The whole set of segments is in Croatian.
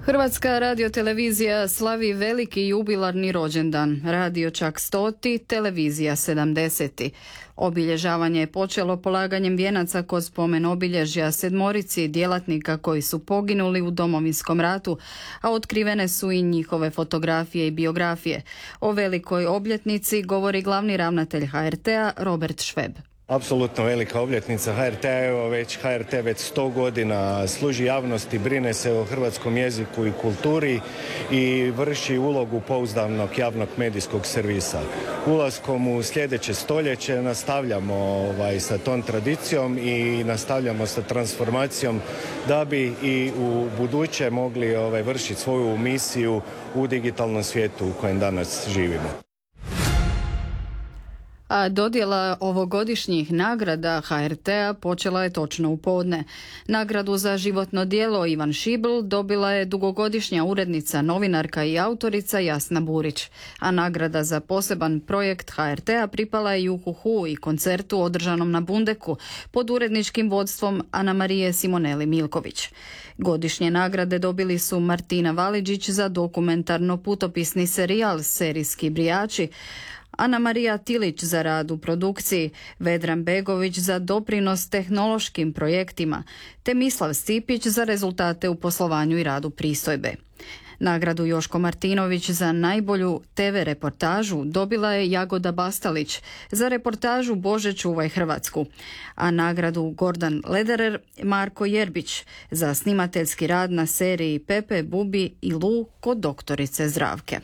Hrvatska radiotelevizija slavi veliki jubilarni rođendan, radio čak 100, televizija 70. Obilježavanje je počelo polaganjem vijenaca kod spomen obilježja 7 djelatnika koji su poginuli u Domovinskom ratu, a otkrivene su i njihove fotografije i biografije. O velikoj obljetnici govori glavni ravnatelj HRT-a Robert Šveb. Apsolutno velika obljetnica HRT-a, evo HRT već 100 godina služi javnosti, brine se o hrvatskom jeziku i kulturi i vrši ulogu pouzdanog javnog medijskog servisa. Ulaskom u sljedeće stoljeće nastavljamo sa tom tradicijom i nastavljamo sa transformacijom da bi i u buduće mogli vršiti svoju misiju u digitalnom svijetu u kojem danas živimo. A dodjela ovogodišnjih nagrada HRT-a počela je točno u podne. Nagradu za životno djelo Ivan Šibl dobila je dugogodišnja urednica, novinarka i autorica Jasna Burić, a nagrada za poseban projekt HRT-a pripala je Juhuhu i koncertu održanom na Bundeku pod uredničkim vodstvom Anamarije Simoneli Milković. Godišnje nagrade dobili su Martina Validžić za dokumentarno putopisni serijal Serijski brijači, Anamarija Tilić za rad u produkciji, Vedran Begović za doprinos tehnološkim projektima, te Mislav Stipić za rezultate u poslovanju i radu pristojbe. Nagradu Joško Martinović za najbolju TV reportažu dobila je Jagoda Bastalić za reportažu Bože čuvaj Hrvatsku, a nagradu Gordan Lederer Marko Jerbić za snimateljski rad na seriji Pepe, Bubi i Lu kod doktorice Zdravke.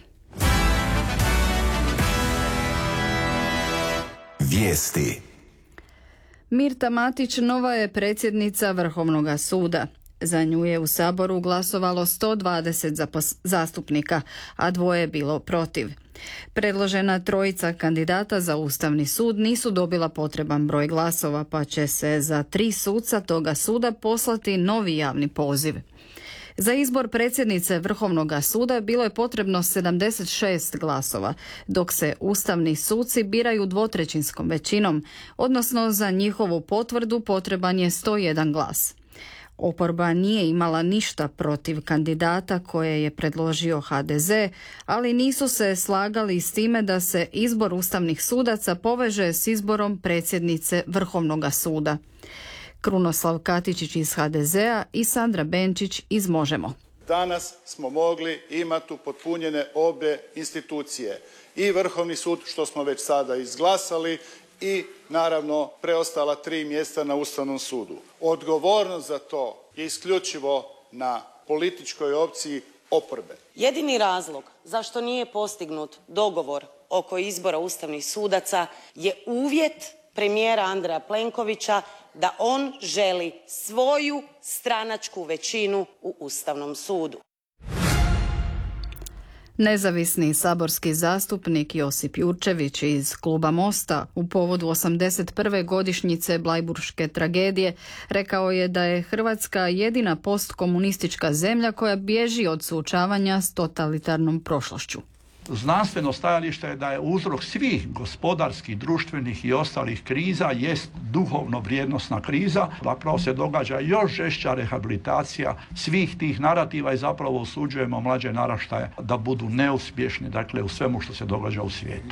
Vijesti. Mirta Matić nova je predsjednica Vrhovnog suda. Za nju je u Saboru glasovalo 120 zastupnika, a 2 bilo protiv. Predložena 3 kandidata za Ustavni sud nisu dobila potreban broj glasova, pa će se za 3 suca toga suda poslati novi javni poziv. Za izbor predsjednice Vrhovnog suda bilo je potrebno 76 glasova, dok se ustavni suci biraju 2/3 većinom, odnosno za njihovu potvrdu potreban je 101 glas. Oporba nije imala ništa protiv kandidata koje je predložio HDZ, ali nisu se slagali s time da se izbor ustavnih sudaca poveže s izborom predsjednice Vrhovnog suda. Krunoslav Katičić iz HDZ-a i Sandra Benčić iz Možemo. Danas smo mogli imati upotpunjene obje institucije. I Vrhovni sud, što smo već sada izglasali, i naravno preostala 3 mjesta na Ustavnom sudu. Odgovornost za to je isključivo na političkoj opciji oporbe. Jedini razlog zašto nije postignut dogovor oko izbora ustavnih sudaca je uvjet premijera Andreja Plenkovića da on želi svoju stranačku većinu u Ustavnom sudu. Nezavisni saborski zastupnik Josip Jurčević iz kluba Mosta u povodu 81. godišnjice Blajburške tragedije rekao je da je Hrvatska jedina postkomunistička zemlja koja bježi od suočavanja s totalitarnom prošlošću. Znanstveno stajalište je da je uzrok svih gospodarskih, društvenih i ostalih kriza jest duhovno vrijednosna kriza. Zapravo se događa još žešća rehabilitacija svih tih narativa i zapravo osuđujemo mlađe naraštaje da budu neuspješni, dakle u svemu što se događa u svijetu.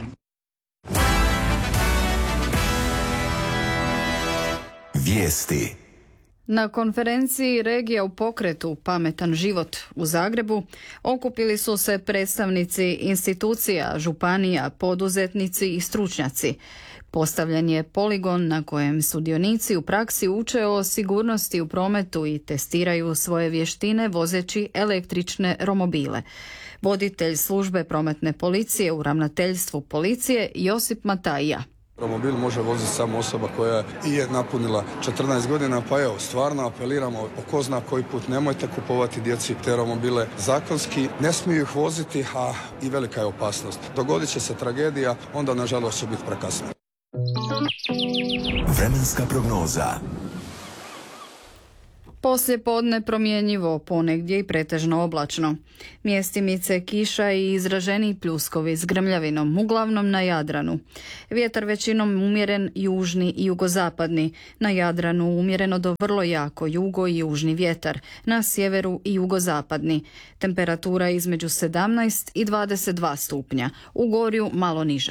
Vijesti. Na konferenciji Regija u pokretu Pametan život u Zagrebu okupili su se predstavnici institucija, županija, poduzetnici i stručnjaci. Postavljen je poligon na kojem sudionici u praksi uče o sigurnosti u prometu i testiraju svoje vještine vozeći električne romobile. Voditelj službe prometne policije u ravnateljstvu policije Josip Matajija. Romobil može voziti samo osoba koja je napunila 14 godina, pa evo, stvarno apeliramo po ko zna koji put, nemojte kupovati djeci te romobile zakonski, ne smiju ih voziti, a i velika je opasnost. Dogodit će se tragedija, onda nažalost će biti prekasno. Vremenska prognoza. Poslije podne promjenjivo, ponegdje i pretežno oblačno. Mjestimice kiša i izraženi pljuskovi s grmljavinom, uglavnom na Jadranu. Vjetar većinom umjeren južni i jugozapadni. Na Jadranu umjereno do vrlo jako jugo i južni vjetar. Na sjeveru i jugozapadni. Temperatura između 17 i 22 stupnja. U Gorju malo niža.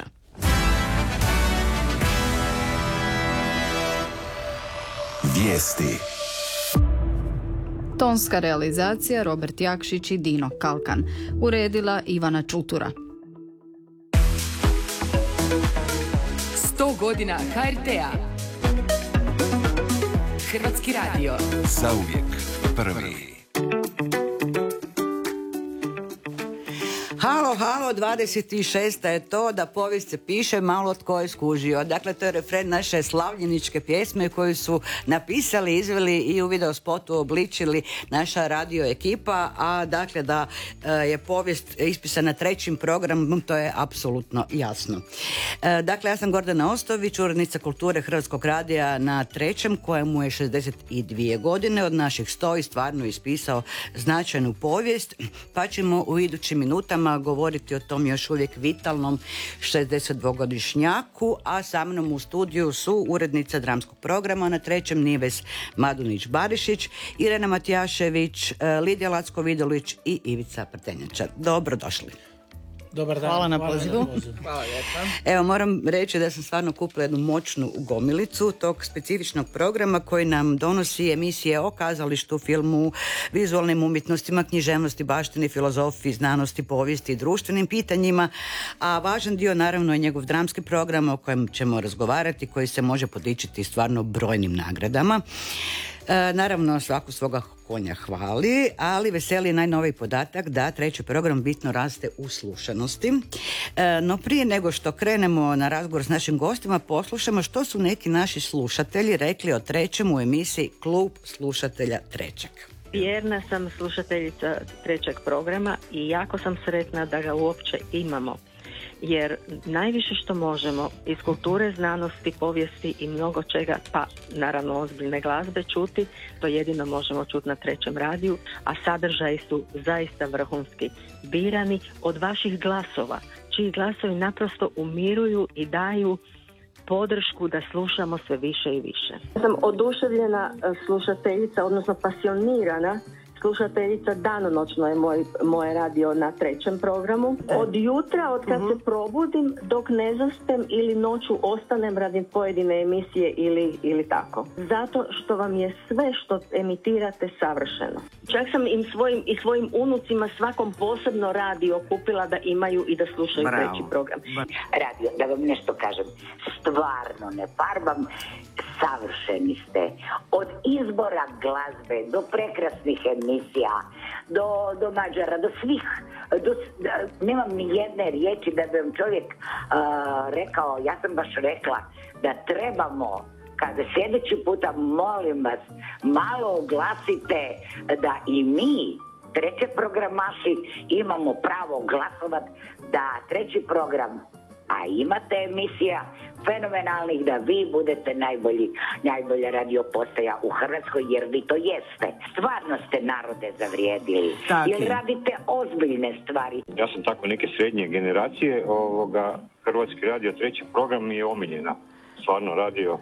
Vijesti. Tonska realizacija Robert Jakšić i Dino Kalkan. Uredila Ivana Čutura. 100 godina HRT-a. Hrvatski radio. Zauvijek prvi. Halo, halo, 26. je to da povijest se piše, malo tko je skužio. Dakle, to je refren naše slavljeničke pjesme koju su napisali, izveli i u video spotu obličili naša radio ekipa, a dakle da je povijest ispisana trećim programom, to je apsolutno jasno. Dakle, ja sam Gordana Ostović, urednica kulture Hrvatskog radija na trećem, kojemu je 62 godine od naših 100 i stvarno ispisao značajnu povijest, pa ćemo u idućim minutama govoriti o tom još uvijek vitalnom 62-godišnjaku, a sa mnom u studiju su urednica dramskog programa na trećem Nives Madunić-Barišić, Irena Matijašević, Lidija Lacko-Vidović i Ivica Prtenjačar. Dobrodošli. Dobar dan. Hvala na pozivu. Hvala lijepa. Evo, moram reći da sam stvarno kupila jednu moćnu gomilicu tog specifičnog programa koji nam donosi emisije o kazalištu, filmu, vizualnim umjetnostima, književnosti, baštini, filozofiji, znanosti, povijesti i društvenim pitanjima, a važan dio naravno je njegov dramski program o kojem ćemo razgovarati, koji se može podičiti stvarno brojnim nagradama. Naravno, svako svoga konja hvali, ali veseli najnoviji podatak da treći program bitno raste u slušanosti. No prije nego što krenemo na razgovor s našim gostima, poslušamo što su neki naši slušatelji rekli o trećem u emisiji Klub slušatelja trećeg. Vjerna sam slušateljica trećeg programa i jako sam sretna da ga uopće imamo. Jer najviše što možemo iz kulture, znanosti, povijesti i mnogo čega, pa naravno ozbiljne glazbe čuti, to jedino možemo čuti na trećem radiju, a sadržaji su zaista vrhunski, birani od vaših glasova, čiji glasovi naprosto umiruju i daju podršku da slušamo sve više i više. Ja sam oduševljena slušateljica, odnosno pasionirana slušateljica, danonoćno je moje radio na trećem programu. Od jutra, od kad se probudim, dok ne zaspem ili noću ostanem radi pojedine emisije ili tako. Zato što vam je sve što emitirate savršeno. Čak sam im svojim unucima svakom posebno radio kupila da imaju i da slušaju treći program. Radio, da vam nešto kažem, stvarno ne farbam, savršeni ste. Od izbora glazbe do prekrasnih emisija, do Mađara, do svih. Nemam ni jedne riječi da bi vam čovjek rekao, ja sam baš rekla da trebamo, kada sljedeći puta, molim vas, malo oglasite da i mi, treći programaši, imamo pravo glasovat da treći program, a imate emisija fenomenalnih, da vi budete najbolja radio postaja u Hrvatskoj, jer vi to jeste. Stvarno ste narode zavrijedili. Jer radite ozbiljne stvari. Ja sam tako neke srednje generacije, Hrvatski radio treći program mi je omiljena. Stvarno radio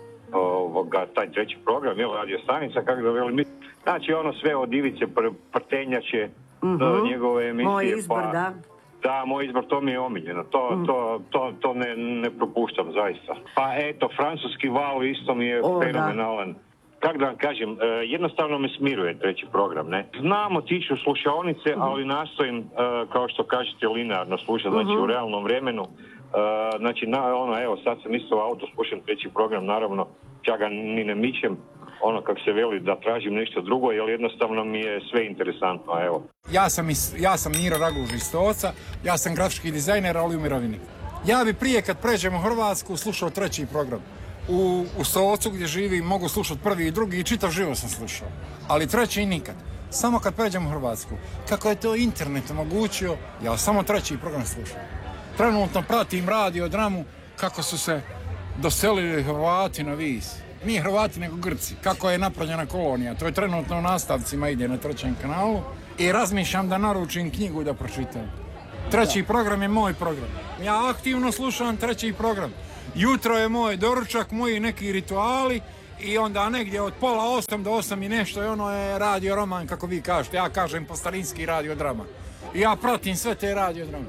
taj treći program, radio stanica, kako da velim. Znači ono sve od Ivice Prtenjače do njegove emisije. Moj izbor, pa, da, moj izbor, to mi je omiljeno. To ne propuštam zaista. Pa eto, francuski val isto mi je fenomenalan. Kako da vam kažem, jednostavno me smiruje treći program, ne? Znam otići u slušaonice, ali nastojim, kao što kažete, linearno slušati, znači u realnom vremenu. Znači, evo, sad sam isto u auto, slušam treći program, naravno, čak ga ni ne mičem, kako se veli, da tražim nešto drugo, jer jednostavno mi je sve interesantno, evo. Ja sam Miro Raguž iz Stoca, ja sam grafički dizajner, ali u mirovini. Ja bi prije, kad pređem u Hrvatsku, slušao treći program. U Stocu gdje živim mogu slušati prvi i drugi i čitav život sam slušao. Ali treći nikad. Samo kad pređem u Hrvatsku. Kako je to internet omogućio, ja samo treći program slušam. Trenutno pratim radio, dramu, kako su se doselili Hrvati na Vis. Mi Hrvati nego Grci. Kako je napravljena kolonija. To je trenutno u nastavcima, ide na 3. kanalu. I razmišljam da naručim knjigu da pročitam. 3. program je moj program. Ja aktivno slušam 3. program. Jutro je moj doručak, moji neki rituali i onda negdje od 7:30 do 8 i nešto i ono je radio roman, kako vi kažete. Ja kažem po starinski radio drama. I ja pratim sve te radio drame.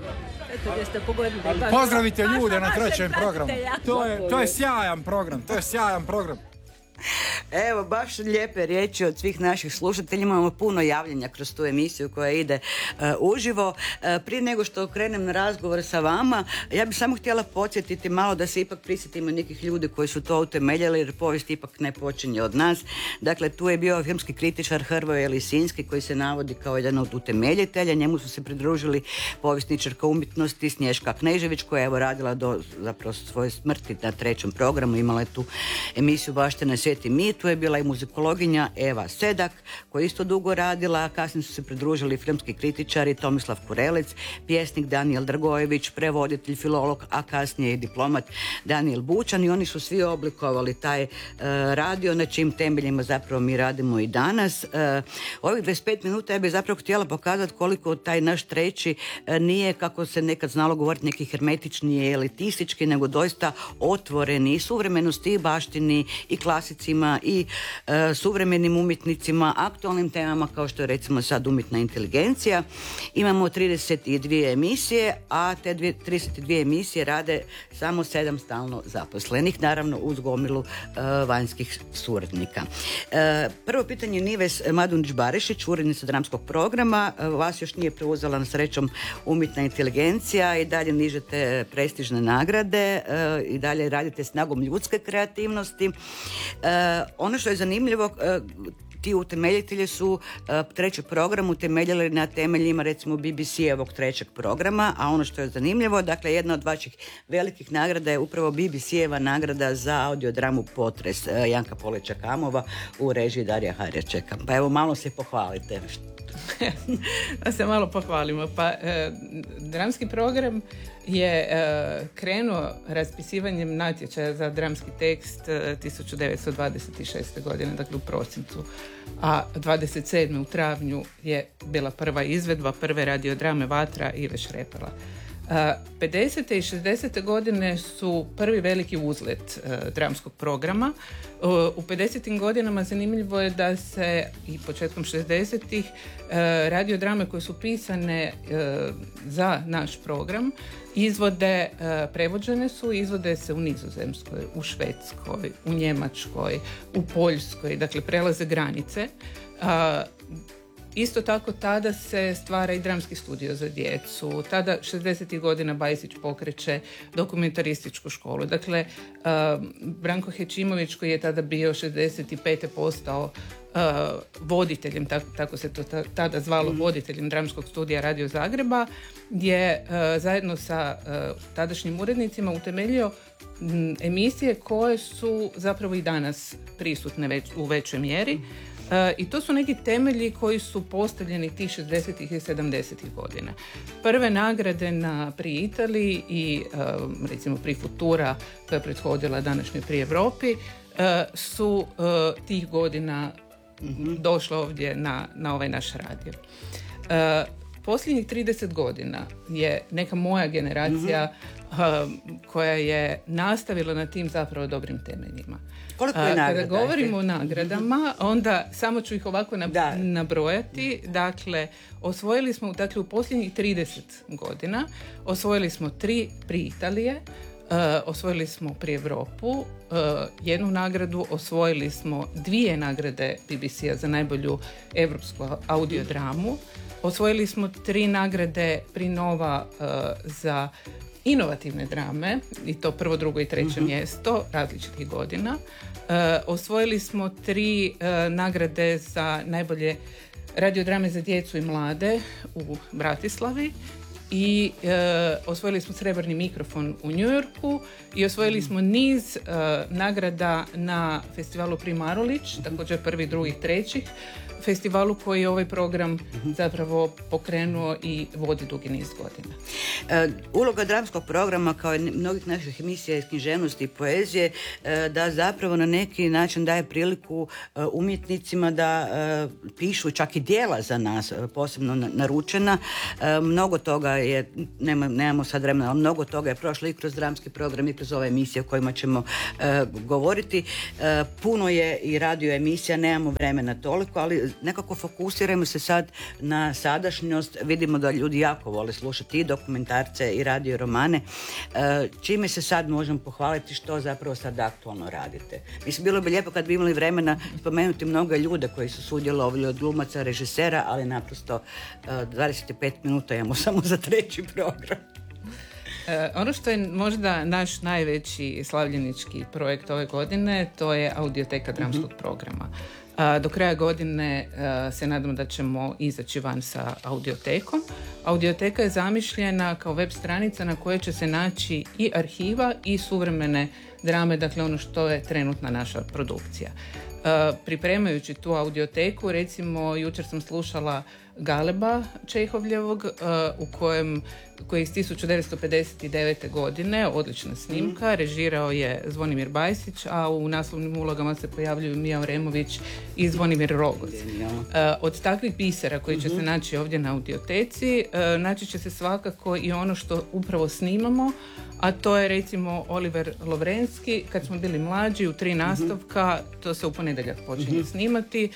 Pozdravite ljude na 3. programu. To je sjajan program. Evo, baš lijepe riječi od svih naših slušatelja. Imamo puno javljanja kroz tu emisiju koja ide uživo. Prije nego što krenem na razgovor sa vama, ja bih samo htjela podsjetiti malo da se ipak prisjetimo nekih ljudi koji su to utemeljili, jer povijest ipak ne počinje od nas. Dakle, tu je bio filmski kritičar Hrvoje Lisinski koji se navodi kao jedan od utemeljitelja. Njemu su se pridružili povjesničarka umjetnosti Snježka Knežević koja je evo radila do zapravo svoje smrti na 3. programu. Imala je tu emisiju Baština Sveti mi. Tu je bila i muzikologinja Eva Sedak koja isto dugo radila, a kasnije su se pridružili filmski kritičari Tomislav Kurelec, pjesnik Danijel Dragojević, prevoditelj, filolog, a kasnije i diplomat Danijel Bučan i oni su svi oblikovali taj radio na čijim temeljima zapravo mi radimo i danas. Ovih 25 minuta ja bih zapravo htjela pokazati koliko taj naš 3. nije, kako se nekad znalo govoriti, neki hermetični i elitistički, nego doista otvoreni i suvremenosti i baštini i klasicima i suvremenim umjetnicima, aktualnim temama kao što je recimo sad umjetna inteligencija. Imamo 32 emisije, a te 32 emisije rade samo 7 stalno zaposlenih, naravno uz gomilu vanjskih suradnika. Prvo pitanje Nives Madunić-Barišić, urednica dramskog programa. Vas još nije preuzela na srećom umjetna inteligencija i dalje nižete prestižne nagrade i dalje radite snagom ljudske kreativnosti. Ono što je zanimljivo, ti utemeljitelji su 3. program utemeljili na temeljima recimo BBC-evog 3. programa, a ono što je zanimljivo, dakle jedna od vaših velikih nagrada je upravo BBC-eva nagrada za audiodramu Potres Janka Polića-Kamova u režiji Darija Harjačeka. Pa evo malo se pohvalite. Da se malo pohvalimo. Pa dramski program je krenuo raspisivanjem natječaja za dramski tekst 1926. godine, dakle u prosincu, a 27. u travnju je bila prva izvedba prve radiodrame Vatra Ive Šrepela. 50. i 60. godine su prvi veliki uzlet dramskog programa. U 50. godinama zanimljivo je da se i početkom 60. radiodrame koje su pisane za naš program izvode, prevođene su, izvode se u Nizozemskoj, u Švedskoj, u Njemačkoj, u Poljskoj, dakle prelaze granice. Isto tako tada se stvara i dramski studio za djecu. Tada 60. godina Bajsić pokreće dokumentarističku školu. Dakle, Branko Hećimović koji je tada bio 65. postao voditeljem, tako se to tada zvalo, voditeljem dramskog studija Radio Zagreba, je zajedno sa tadašnjim urednicima utemeljio emisije koje su zapravo i danas prisutne u većoj mjeri. I to su neki temelji koji su postavljeni tih 60. i 70. godina. Prve nagrade na Pri Italiji i recimo Pri Futura koja je prethodila današnjoj Pri Europi su tih godina došla ovdje na ovaj naš radio. Posljednjih 30 godina je neka moja generacija koja je nastavila na tim zapravo dobrim temeljima. Koliko je nagrada? Kada govorimo o nagradama, onda samo ću ih ovako nabrojati. Dakle, osvojili smo u posljednjih 30 godina, osvojili smo 3 Pri Italije, osvojili smo Pri Europu, 1 nagradu, osvojili smo 2 nagrade BBC-a za najbolju europsku audiodramu, osvojili smo 3 nagrade Pri Nova za inovativne drame, i to 1., 2. i 3. mjesto različitih godina. Osvojili smo 3 nagrade za najbolje radiodrame za djecu i mlade u Bratislavi i osvojili smo srebrni mikrofon u New Yorku i osvojili smo niz nagrada na festivalu Primarulić, također 1., 2., 3. festivalu koji je ovaj program zapravo pokrenuo i vodi dugi niz godina. Uloga dramskog programa kao i mnogih naših emisija iz književnosti i poezije da zapravo na neki način daje priliku umjetnicima da pišu čak i djela za nas, posebno naručena. Mnogo toga je, nemamo sad vremena, ali mnogo toga je prošlo i kroz dramski program i kroz ove emisije o kojima ćemo govoriti. Puno je i radio emisija, nemamo vremena toliko, ali nekako fokusiramo se sad na sadašnjost. Vidimo da ljudi jako vole slušati i dokumentarce i radio romane. Čime se sad možemo pohvaliti, što zapravo sad aktualno radite? Mislim, bilo bi lijepo kad bi imali vremena spomenuti mnogo ljude koji su sudjelovali, od glumaca, režisera, ali naprosto 25 minuta imamo samo za 3. program. Ono što je možda naš najveći slavljenički projekt ove godine, to je audioteka dramskog programa. Do kraja godine se nadamo da ćemo izaći van sa audiotekom. Audioteka je zamišljena kao web stranica na kojoj će se naći i arhiva i suvremene drame, dakle ono što je trenutna naša produkcija. Pripremajući tu audioteku, recimo jučer sam slušala Galeba Čehovljevog koji je iz 1959. godine, odlična snimka, režirao je Zvonimir Bajsić, a u naslovnim ulogama se pojavljuju Mija Vremović i Zvonimir Rogoz. Od takvih bisera koji će se naći ovdje na audioteci, naći će se svakako i ono što upravo snimamo, a to je recimo Oliver Lovrenski, kad smo bili mlađi u 3 nastavka, to se u ponedjeljak počinje snimati.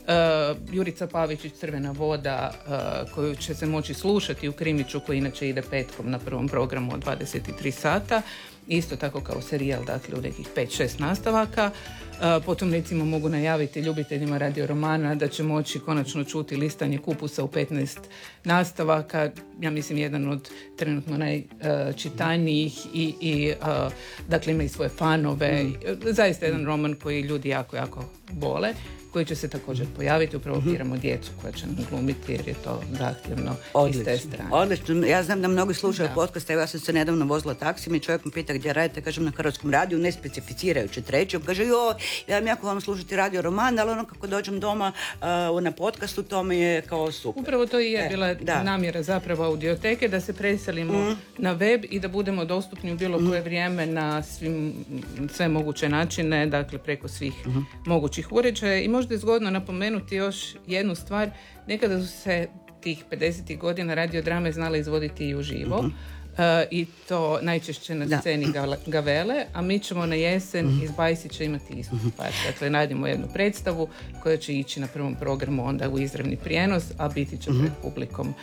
Jurica Pavičić, Crvena voda, koju će se moći slušati u Krimiću, koji inače ide petkom na 1. programu od 23 sata, isto tako kao serijal, dakle u nekih 5-6 nastavaka. Potom recimo mogu najaviti ljubiteljima radio romana da će moći konačno čuti Listanje kupusa u 15 nastavaka, ja mislim jedan od trenutno najčitanijih i dakle ima i svoje fanove, zaista jedan roman koji ljudi jako, jako vole, koji će se također pojaviti, upravo biramo djecu koja će nam glumiti jer je to zahtjevno iz te strane. Odlično, ja znam da mnogi slušaju podcast, evo ja sam se nedavno vozila taksijem i čovjek me pita gdje radite, kažem na Hrvatskom radiju, ne specificirajući treću, kaže ja vam jako vam slušati radio roman, ali ono kako dođem doma na podcastu, to mi je kao super. Upravo to i je bila namjera zapravo audioteke, da se preselimo na web i da budemo dostupni u bilo koje vrijeme na sve moguće načine, dakle preko svih mogućih uređaja. I možda je zgodno napomenuti još jednu stvar, nekada su se tih 50. godina radiodrame znale izvoditi i uživo. I to najčešće na sceni Gavele, a mi ćemo na jesen iz Bajsića imati istu stvar. Dakle, najdemo jednu predstavu koja će ići na 1. programu onda u izravni prijenos, a biti će pred publikom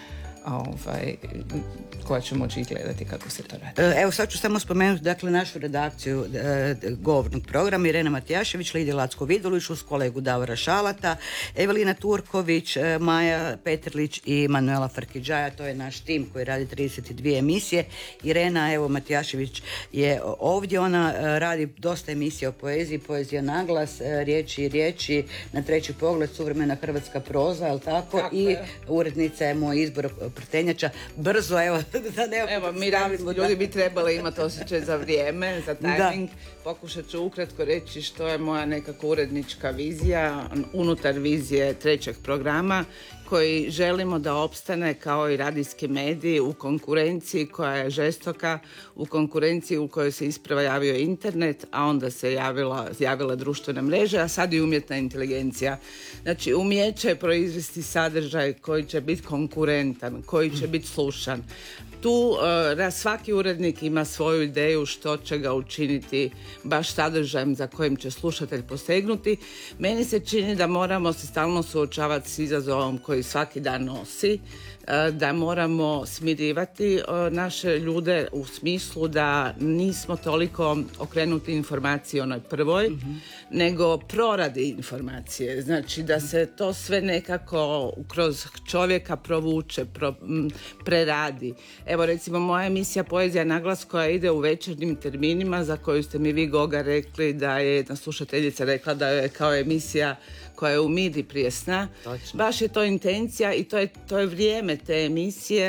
koja će moći gledati kako se to radi. Evo sad ću samo spomenuti dakle našu redakciju govornog programa: Irena Matijašević, Lidija Lacko-Vidulić, uz kolegu Davora Šalata, Evelina Turković, Maja Petrlić i Manuela Farkidžaja. To je naš tim koji radi 32 emisije. Irena Matijašević je ovdje, ona radi dosta emisija o poeziji, poezija naglas, riječi na treći pogled, suvremena hrvatska proza, je li tako? I urednica je Moj izbor Prtenjača. Brzo, evo, da ne ljudi bi trebali imati osjećaj za vrijeme, za tajming. Pokušat ću ukratko reći što je moja nekako urednička vizija unutar vizije 3. programa, koji želimo da opstane kao i radijski mediji u konkurenciji koja je žestoka, u konkurenciji u kojoj se isprva javio internet, a onda se javila društvena mreža, a sad i umjetna inteligencija. Znači, umijeće proizvesti sadržaj koji će biti konkurentan, koji će biti slušan. Tu svaki urednik ima svoju ideju što će ga učiniti baš sadržajem za kojim će slušatelj posegnuti. Meni se čini da moramo se stalno suočavati s izazovom koji svaki dan nosi, da moramo smirivati naše ljude u smislu da nismo toliko okrenuti informaciji onoj prvoj, nego proradi informacije. Znači da se to sve nekako kroz čovjeka provuče, preradi. Evo recimo moja emisija Poezija naglas koja ide u večernjim terminima, za koju ste mi vi, Goga, rekli da je jedna slušateljica rekla da je kao emisija koja je u midi prije sna. Baš je to intencija i to je vrijeme te emisije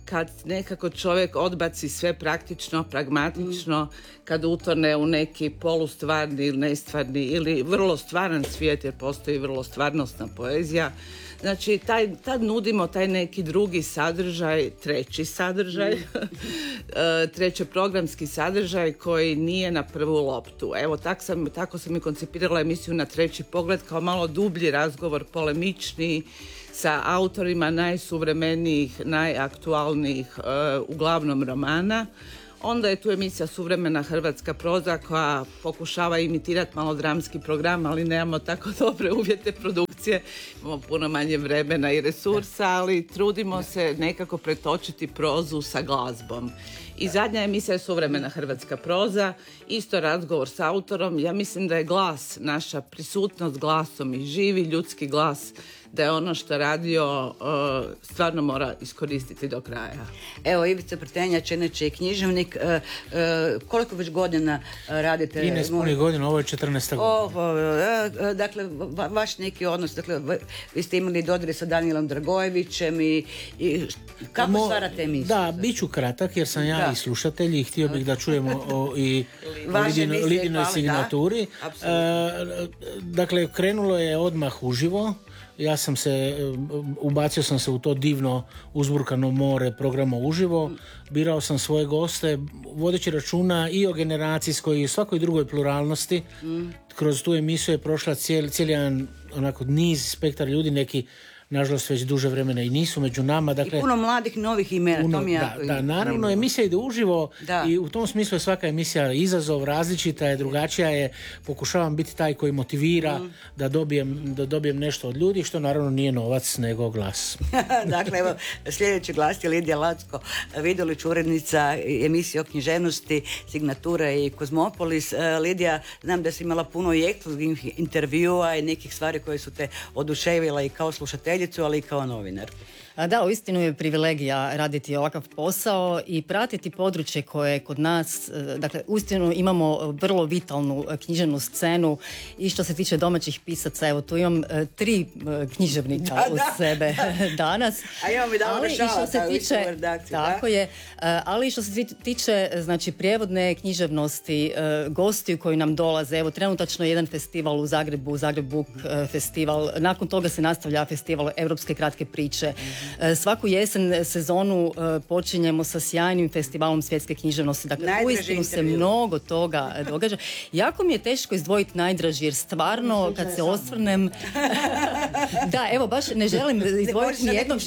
kad nekako čovjek odbaci sve praktično, pragmatično, kad utone u neki polustvarni ili nestvarni ili vrlo stvaran svijet, jer postoji vrlo stvarnostna poezija. Znači, tad nudimo taj neki drugi sadržaj, treći sadržaj, treći programski sadržaj koji nije na prvu loptu. Evo, tako sam i koncipirala emisiju Na treći pogled, kao malo dublji razgovor, polemičniji, sa autorima najsuvremenijih, najaktualnijih, uglavnom romana. Onda je tu emisija Suvremena hrvatska proza koja pokušava imitirati malo dramski program, ali nemamo tako dobre uvjete produkcije, imamo puno manje vremena i resursa, ali trudimo se nekako pretočiti prozu sa glazbom. I zadnja emisija je Suvremena hrvatska proza, isto razgovor s autorom. Ja mislim da je glas, naša prisutnost glasom i živi ljudski glas, da je ono što radio stvarno mora iskoristiti do kraja. Evo, Ivica Prtenjač, inače je književnik. Koliko već godina radite? 13 punih godina, ovo je 14. godina. Dakle, vaš neki odnos, dakle, vi ste imali dodire sa Danielom Dragojevićem i kako stvarate emisiju? Da, bit ću kratak jer sam ja i slušatelj i htio bih da čujemo i Lidinoj signaturi. Dakle, krenulo je odmah uživo. Ja sam ubacio sam se u to divno uzburkano more programa uživo, birao sam svoje goste, vodeći računa i o generacijskoj i svakoj drugoj pluralnosti. Kroz tu emisiju je prošla cijeli jedan onako niz spektar ljudi, neki nažalost već duže vremena i nisu među nama. Dakle, i puno mladih novih imena. Naravno, emisija ide uživo i u tom smislu je svaka emisija izazov, različita je, drugačija je. Pokušavam biti taj koji motivira da dobijem nešto od ljudi, što naravno nije novac, nego glas. Dakle, evo, sljedeći glas je Lidija Lacko Vidulić, urednica emisije o književnosti, Signatura i Kozmopolis. Lidija, znam da si imala puno i ekskluzivnih intervjua i nekih stvari koje su te oduševila i kao slušateljicu, ali i kao novinar. Da, uistinu je privilegija raditi ovakav posao i pratiti područje koje kod nas, dakle, uistinu imamo vrlo vitalnu književnu scenu i što se tiče domaćih pisaca, evo tu imam 3 književnika uz sebe danas. A imamo i Davora Šala, tako je, ali što se tiče, znači, prijevodne književnosti, gostiju koji nam dolaze, evo trenutačno je jedan festival u Zagrebu, Zagreb Book festival, nakon toga se nastavlja festival Europske kratke priče. Svaku jesen sezonu počinjemo sa sjajnim festivalom svjetske književnosti. Dakle, uistinu se mnogo toga događa. Jako mi je teško izdvojiti najdraži, jer stvarno kad se osvrnem da, evo, baš ne želim izdvojiti nijednog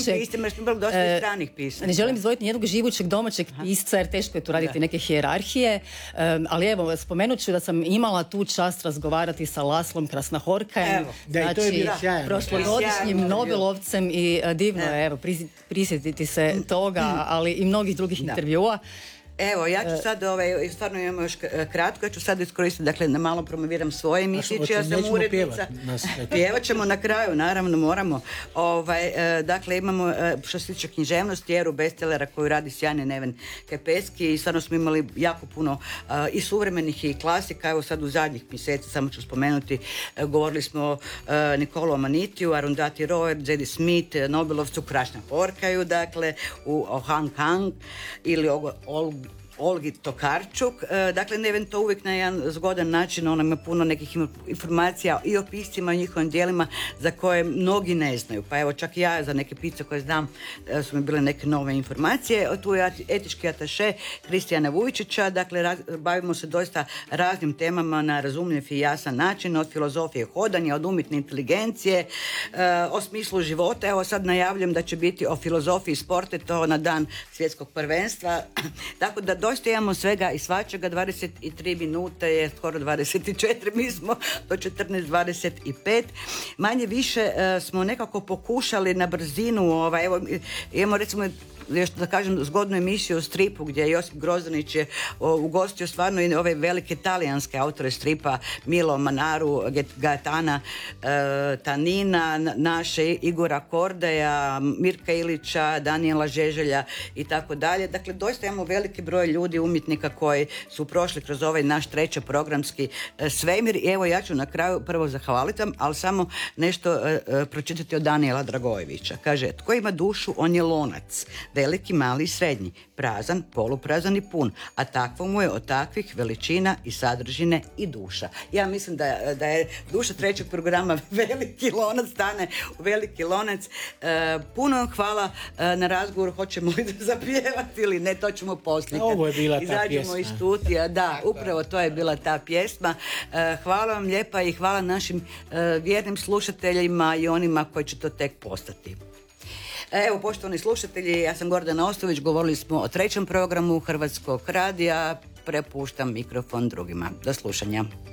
živućeg domaćeg pisca, jer teško je tu raditi neke hijerarhije, ali evo, spomenut ću da sam imala tu čast razgovarati sa Laslom Krasnahorkajem, znači prošlogodišnjim Nobelovcem, i divno je, evo, prisjetiti se toga, ali i mnogih drugih intervjua. Evo, ja ću sad, stvarno imamo još kratko, ja ću sad iskoristiti, dakle, da malo promoviram svoje emisije, čija sam urednica. Pjevat ćemo na kraju, naravno, moramo. Dakle, imamo, što se tiče književnosti, eru bestsellera koju radi sjajni Neven Kepeski, i stvarno smo imali jako puno i suvremenih i klasika. Evo sad u zadnjih mjeseci, samo ću spomenuti, govorili smo o Nikolu Amanitiju, Arundhati Roy, Zadie Smith, Nobelovcu, Krasnahorkaju, dakle, o Han Kang ili Olgi Tokarčuk. Dakle, Neven to uvijek na jedan zgodan način, ona ima puno nekih informacija i o piscima i njihovim dijelima za koje mnogi ne znaju. Pa evo, čak i ja za neke pisce koje znam su mi bile neke nove informacije. Tu je etički ataše Kristijana Vujčića. Dakle, bavimo se doista raznim temama na razumljiv i jasan način, od filozofije hodanja, od umjetne inteligencije, o smislu života. Evo sad najavljam da će biti o filozofiji sporta, to na dan svjetskog prvenstva. Tako da doista imamo svega i svačega. 23 minute je skoro 24, mi smo do 14:25. Manje više smo nekako pokušali na brzinu, evo, imamo recimo još da kažem zgodnu emisiju o stripu gdje Josip Grozdanić je ugostio stvarno i ove velike talijanske autore stripa, Milo Manaru, Gaetana Tanina, naše Igora Kordeja, Mirka Ilića, Daniela Žeželja i tako dalje. Dakle, doista imamo veliki broj ljudi, umjetnika koji su prošli kroz ovaj naš treći programski svemir. I evo ja ću na kraju prvo zahvaliti vam, ali samo nešto pročitati od Danijela Dragojevića. Kaže, tko ima dušu, on je lonac, veliki, mali i srednji, prazan, poluprazan i pun, a takvo mu je od takvih veličina i sadržine i duša. Ja mislim da je duša trećeg programa veliki lonac, stane u veliki lonac. Puno vam hvala na razgovoru, hoćemo li da zapjevati ili ne, to ćemo poslije. Ovo je bila ta izađemo pjesma. iz studija, da, upravo to je bila ta pjesma. Hvala vam lijepa i hvala našim vjernim slušateljima i onima koji će to tek postati. Evo, poštovani slušatelji, ja sam Gordana Ostović, govorili smo o trećem programu Hrvatskog radija, prepuštam mikrofon drugima. Do slušanja.